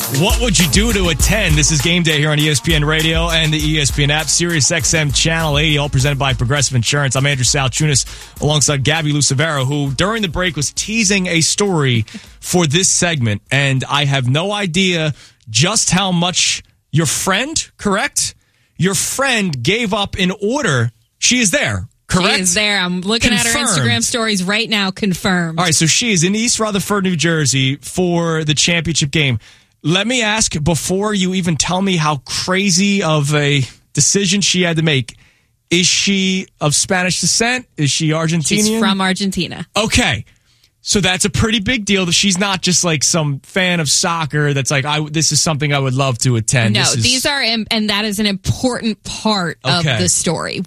What would you do to attend? This is Game Day here on ESPN Radio and the ESPN app, Sirius XM Channel 80, all presented by Progressive Insurance. I'm Andrew Salchunas alongside Gabby Lucevero, who during the break was teasing a story for this segment, and I have no idea just how much your friend, correct? Your friend gave up in order. She is there. Correct? She is there. I'm looking at her Instagram stories right now. Confirmed. All right, so she is in East Rutherford, New Jersey for the championship game. Let me ask, before you even tell me how crazy of a decision she had to make, is she of Spanish descent? Is she Argentinian? She's from Argentina. Okay. So that's a pretty big deal that she's not just like some fan of soccer that's like, this is something I would love to attend. No, these are, and that is an important part of the story.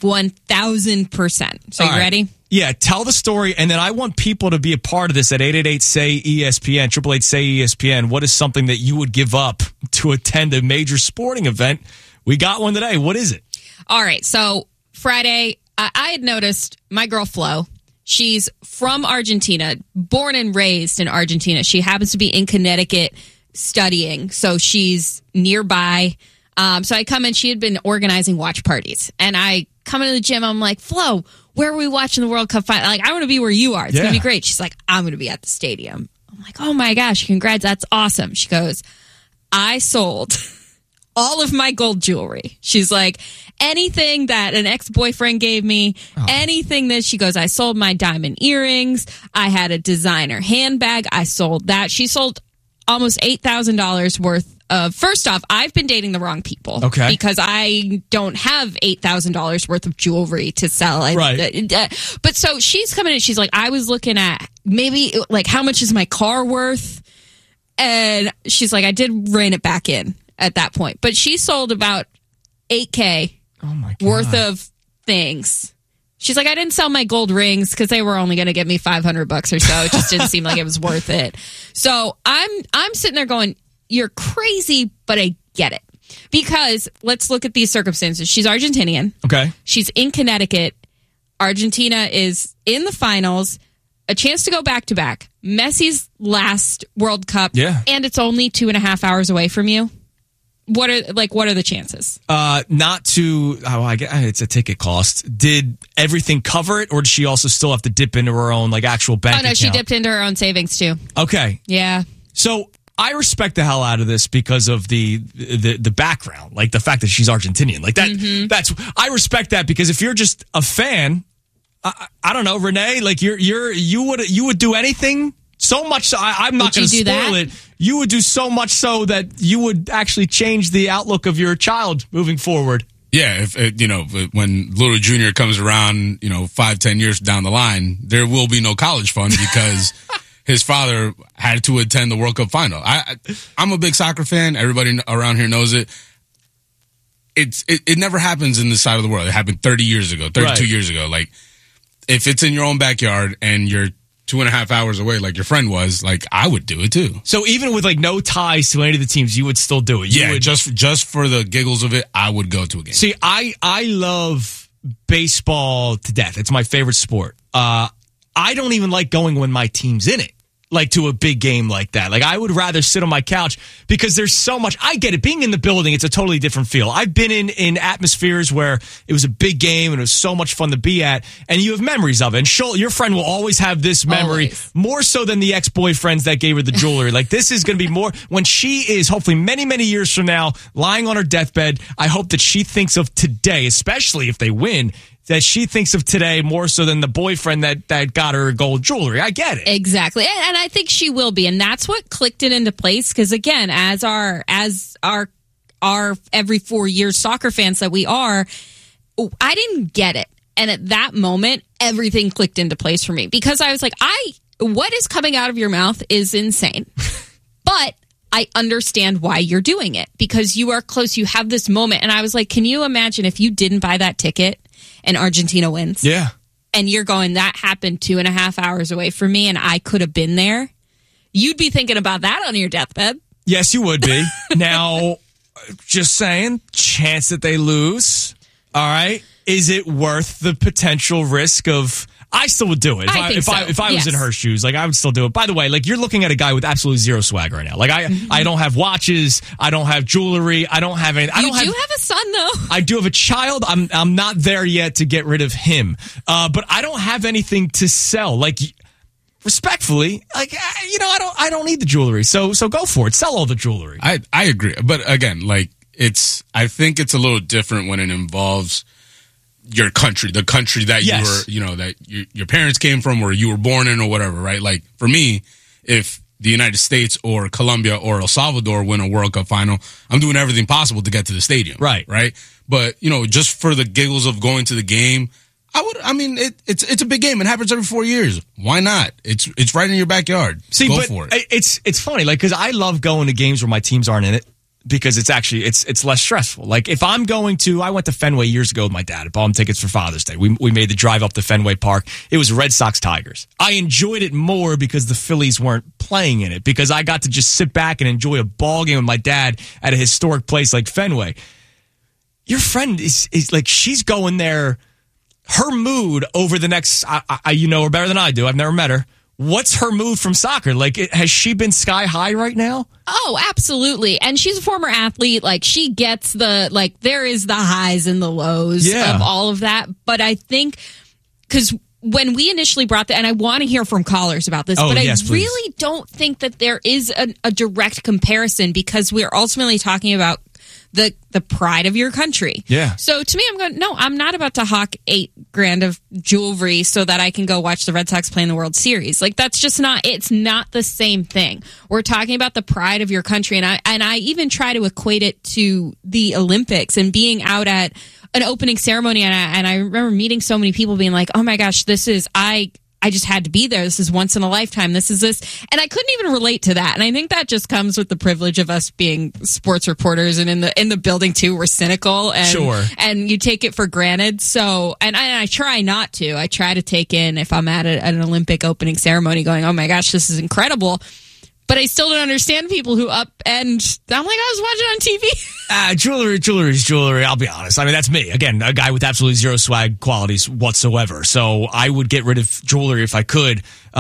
1,000%. So you ready? Yeah, tell the story, and then I want people to be a part of this at 888-SAY-ESPN, 888-SAY-ESPN. What is something that you would give up to attend a major sporting event? We got one today. What is it? All right, so Friday, I had noticed my girl Flo. She's from Argentina, born and raised in Argentina. She happens to be in Connecticut studying, so she's nearby. So I come in, she had been organizing watch parties, and I come into the gym, I'm like, Flo, where are we watching the World Cup final? Like, I want to be where you are. It's going to be great. She's like, I'm going to be at the stadium. I'm like, oh my gosh, congrats. That's awesome. She goes, I sold all of my gold jewelry. She's like, anything that an ex-boyfriend gave me, anything that she goes, I sold my diamond earrings. I had a designer handbag. I sold that. She sold almost $8,000 worth of, first off, I've been dating the wrong people. Okay. Because I don't have $8,000 worth of jewelry to sell. Right. But so she's coming in, she's like, I was looking at maybe, like, how much is my car worth? And she's like, I did rein it back in at that point. But she sold about $8K worth of things. She's like, I didn't sell my gold rings because they were only going to get me $500 or so. It just didn't seem like it was worth it. So I'm sitting there going, you're crazy, but I get it. Because let's look at these circumstances. She's Argentinian. Okay. She's in Connecticut. Argentina is in the finals. A chance to go back-to-back. Messi's last World Cup. Yeah. And it's only 2.5 hours away from you. What are the chances? Not to, I guess it's a ticket cost. Did everything cover it, or does she also still have to dip into her own like actual bank account? She dipped into her own savings too. Okay. Yeah. So I respect the hell out of this because of the background, like the fact that she's Argentinian. Like that, I respect that because if you're just a fan, I don't know, Renee, like you would do anything. So much so, I'm not going to spoil it. You would do so much so that you would actually change the outlook of your child moving forward. Yeah, if when Little Junior comes around, 5-10 years down the line, there will be no college fund because his father had to attend the World Cup final. I'm a big soccer fan. Everybody around here knows it. It never happens in this side of the world. It happened 32 years ago. Like, if it's in your own backyard and you're 2.5 hours away, like your friend was, like, I would do it too. So even with like no ties to any of the teams, you would still do it. Just for the giggles of it, I would go to a game. See, I love baseball to death. It's my favorite sport. I don't even like going when my team's in it, like to a big game like that. Like I would rather sit on my couch because there's so much. I get it. Being in the building, it's a totally different feel. I've been in atmospheres where it was a big game and it was so much fun to be at, and you have memories of it. And your friend will always have this memory, more so than the ex-boyfriends that gave her the jewelry. Like this is going to be more when she is hopefully many, many years from now lying on her deathbed. I hope that she thinks of today, especially if they win, that she thinks of today more so than the boyfriend that got her gold jewelry. I get it. Exactly. And I think she will be. And that's what clicked it into place. Because again, as our every 4 years soccer fans that we are, I didn't get it. And at that moment, everything clicked into place for me. Because I was like, what is coming out of your mouth is insane. But I understand why you're doing it. Because you are close. You have this moment. And I was like, can you imagine if you didn't buy that ticket and Argentina wins? Yeah. And you're going, that happened 2.5 hours away from me and I could have been there. You'd be thinking about that on your deathbed. Yes, you would be. Now, just saying, chance that they lose. All right. Is it worth the potential risk of, I still would do it. If I was in her shoes, like I would still do it. By the way, like you're looking at a guy with absolutely zero swag right now. Like I don't have watches, I don't have jewelry, I don't have any. You do have a son though. I do have a child. I'm not there yet to get rid of him. But I don't have anything to sell. Like respectfully, like I don't need the jewelry. So go for it. Sell all the jewelry. I agree, but again, like I think it's a little different when it involves your country, the country that you were, that your parents came from or you were born in or whatever, right? Like for me, if the United States or Colombia or El Salvador win a World Cup final, I'm doing everything possible to get to the stadium. Right. But, just for the giggles of going to the game, it's a big game. It happens every 4 years. Why not? It's right in your backyard. Go for it. It's funny, like, because I love going to games where my teams aren't in it. Because it's actually it's less stressful. Like if I'm I went to Fenway years ago with my dad. I bought him tickets for Father's Day. We made the drive up to Fenway Park. It was Red Sox Tigers. I enjoyed it more because the Phillies weren't playing in it. Because I got to just sit back and enjoy a ball game with my dad at a historic place like Fenway. Your friend is like she's going there. Her mood over the next, you know her better than I do. I've never met her. What's her mood from soccer? Like, has she been sky high right now? Oh, absolutely. And she's a former athlete. Like, she gets there is the highs and the lows of all of that. But I think, because when we initially brought and I want to hear from callers about this, but I really don't think that there is a direct comparison because we're ultimately talking about the pride of your country. Yeah. So to me, I'm going, no, I'm not about to hawk $8,000 of jewelry so that I can go watch the Red Sox play in the World Series. Like that's just it's not the same thing. We're talking about the pride of your country. And I even try to equate it to the Olympics and being out at an opening ceremony. And I remember meeting so many people being like, oh my gosh, I just had to be there. This is once in a lifetime. This is this. And I couldn't even relate to that. And I think that just comes with the privilege of us being sports reporters. And in the building too, we're cynical and you take it for granted. So, and I try not to. I try to take in if I'm at an Olympic opening ceremony going, oh my gosh, this is incredible. But I still don't understand people who I'm like, I was watching on TV. Jewelry is jewelry. I'll be honest. I mean, that's me. Again, a guy with absolutely zero swag qualities whatsoever. So I would get rid of jewelry if I could.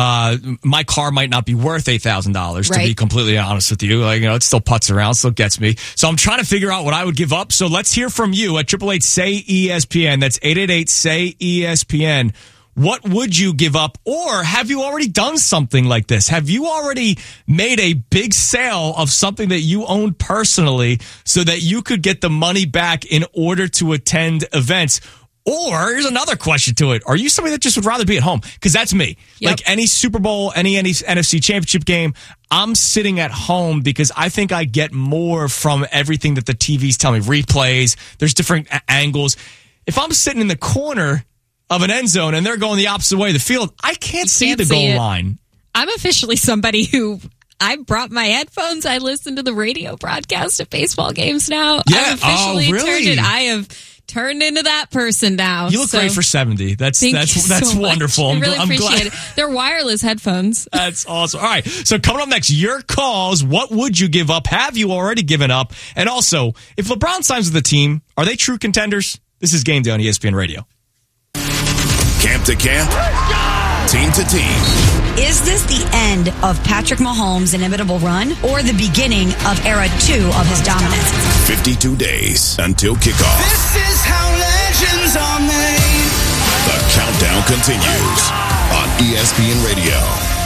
My car might not be worth $8,000 to be completely honest with you. Like, it still puts around, still gets me. So I'm trying to figure out what I would give up. So let's hear from you at 888-SAY-ESPN. That's 888-SAY-ESPN. What would you give up? Or have you already done something like this? Have you already made a big sale of something that you owned personally so that you could get the money back in order to attend events? Or here's another question to it. Are you somebody that just would rather be at home? Because that's me. Yep. Like any Super Bowl, any NFC Championship game, I'm sitting at home because I think I get more from everything that the TVs tell me. Replays, there's different angles. If I'm sitting in the corner of an end zone and they're going the opposite way of the field, I can't see the goal line. I'm officially somebody who I brought my headphones. I listen to the radio broadcast at baseball games now. Yeah. I've officially really? turned it. I have turned into that person now. You look great for 70. That's so wonderful. I really I'm appreciate glad. it. They're wireless headphones. That's awesome. All right. So coming up next, your calls. What would you give up? Have you already given up? And also, if LeBron signs with the team, are they true contenders? This is Game Day on ESPN Radio. Camp to camp, team to team. Is this the end of Patrick Mahomes' inimitable run or the beginning of era 2 of his dominance? 52 days until kickoff. This is how legends are made. The countdown continues on ESPN Radio.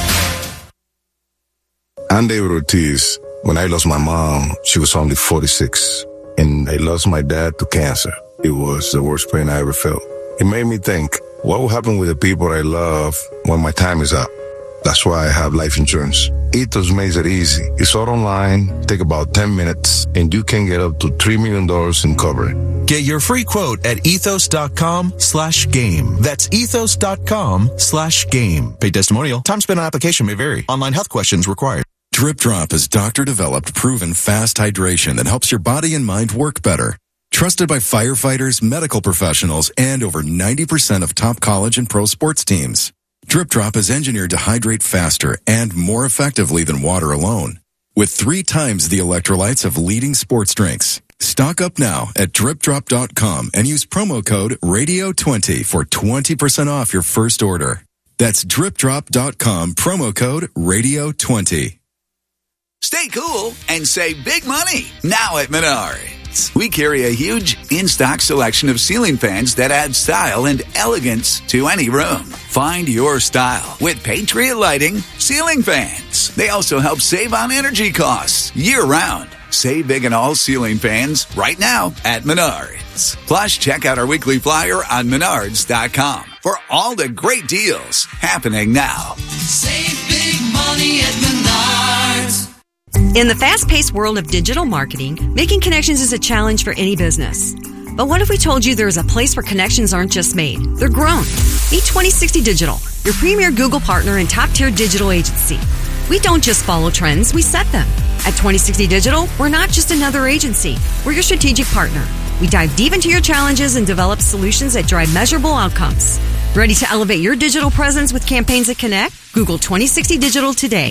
I'm David Ortiz. When I lost my mom, she was only 46. And I lost my dad to cancer. It was the worst pain I ever felt. It made me think, what will happen with the people I love when my time is up? That's why I have life insurance. Ethos makes it easy. It's all online, take about 10 minutes, and you can get up to $3 million in coverage. Get your free quote at ethos.com/game. That's ethos.com/game. Paid testimonial. Time spent on application may vary. Online health questions required. Drip Drop is doctor-developed, proven fast hydration that helps your body and mind work better. Trusted by firefighters, medical professionals, and over 90% of top college and pro sports teams. Drip Drop is engineered to hydrate faster and more effectively than water alone. with 3 times the electrolytes of leading sports drinks. Stock up now at DripDrop.com and use promo code RADIO20 for 20% off your first order. That's DripDrop.com, promo code RADIO20. Stay cool and save big money now at Menards. We carry a huge in-stock selection of ceiling fans that add style and elegance to any room. Find your style with Patriot Lighting ceiling fans. They also help save on energy costs year-round. Save big on all ceiling fans right now at Menards. Plus, check out our weekly flyer on Menards.com for all the great deals happening now. Save big money at Menards. In the fast-paced world of digital marketing, making connections is a challenge for any business. But what if we told you there's a place where connections aren't just made, they're grown? Meet 2060 Digital, your premier Google partner and top-tier digital agency. We don't just follow trends, we set them. At 2060 Digital, we're not just another agency. We're your strategic partner. We dive deep into your challenges and develop solutions that drive measurable outcomes. Ready to elevate your digital presence with campaigns that connect? Google 2060 Digital today.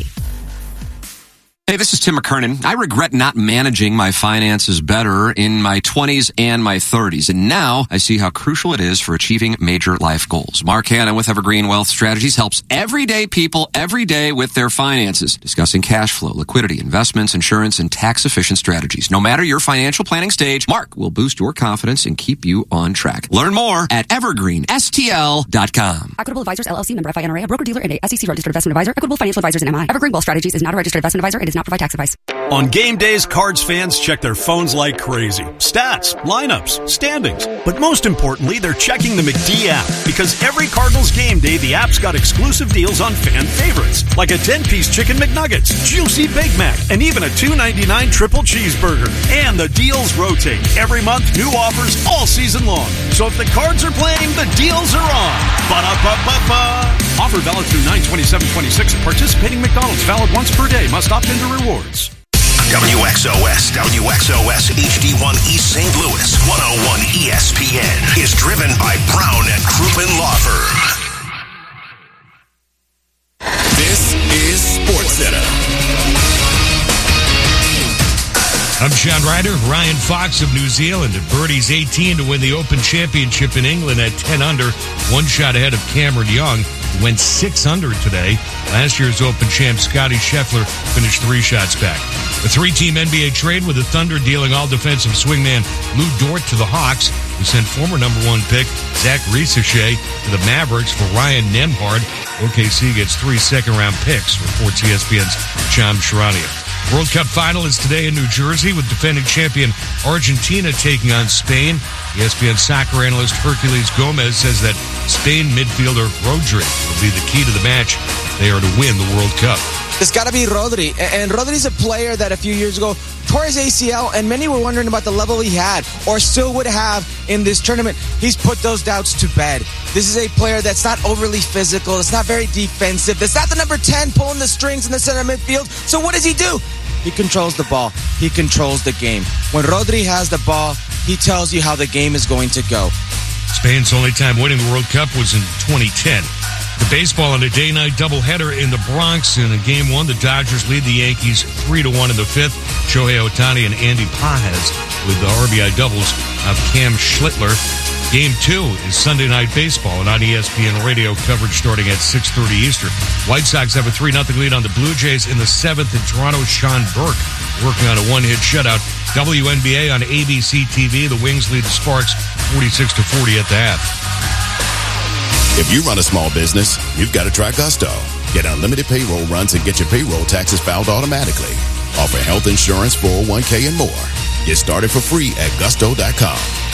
Hey, this is Tim McKernan. I regret not managing my finances better in my 20s and my 30s. And now I see how crucial it is for achieving major life goals. Mark Hanna with Evergreen Wealth Strategies helps everyday people every day with their finances, discussing cash flow, liquidity, investments, insurance, and tax-efficient strategies. No matter your financial planning stage, Mark will boost your confidence and keep you on track. Learn more at evergreenstl.com. Equitable Advisors, LLC, member FINRA, a broker-dealer and a SEC registered investment advisor. Equitable Financial Advisors and MI. Evergreen Wealth Strategies is not a registered investment advisor. It does not provide tax advice. On game days, Cards fans check their phones like crazy. Stats, lineups, standings. But most importantly, they're checking the McD app. Because every Cardinals game day, the app's got exclusive deals on fan favorites. Like a 10-piece Chicken McNuggets, juicy Big Mac, and even a $2.99 triple cheeseburger. And the deals rotate. Every month, new offers all season long. So if the Cards are playing, the deals are on. Ba-da-ba-ba-ba. Offer valid through 9/27/26 at participating McDonald's. Valid once per day. Must opt into rewards. WXOS HD1 East St. Louis 101 ESPN is driven by Brown and Crouppen Law Firm. This is SportsCenter. I'm Sean Ryder. Ryan Fox of New Zealand at birdies 18 to win the Open Championship in England at 10 under, one shot ahead of Cameron Young, who went 6 under today. Last year's Open champ Scottie Scheffler finished 3 shots back. A 3-team NBA trade with the Thunder dealing all defensive swingman Lou Dort to the Hawks, who sent former number 1 pick Zach Risache to the Mavericks for Ryan Nembhard. OKC gets 3 second-round picks, reports ESPN's John Sharania. World Cup final is today in New Jersey with defending champion Argentina taking on Spain. ESPN soccer analyst Hercules Gomez says that Spain midfielder Rodri will be the key to the match if they are to win the World Cup. It's got to be Rodri. And Rodri's a player that a few years ago tore his ACL, and many were wondering about the level he had or still would have in this tournament. He's put those doubts to bed. This is a player that's not overly physical. It's not very defensive. It's not the number 10 pulling the strings in the center midfield. So what does he do? He controls the ball. He controls the game. When Rodri has the ball, he tells you how the game is going to go. Spain's only time winning the World Cup was in 2010. The baseball on a day-night doubleheader in the Bronx. In Game 1, the Dodgers lead the Yankees 3-1 in the 5th. Shohei Ohtani and Andy Pages with the RBI doubles of Cam Schlittler. Game 2 is Sunday Night Baseball and on ESPN radio coverage starting at 6:30 Eastern. White Sox have a 3-0 lead on the Blue Jays in the 7th, and Toronto's Sean Burke working on a one-hit shutout. WNBA on ABC TV. The Wings lead the Sparks 46-40 at the half. If you run a small business, you've got to try Gusto. Get unlimited payroll runs and get your payroll taxes filed automatically. Offer health insurance, 401k, and more. Get started for free at gusto.com.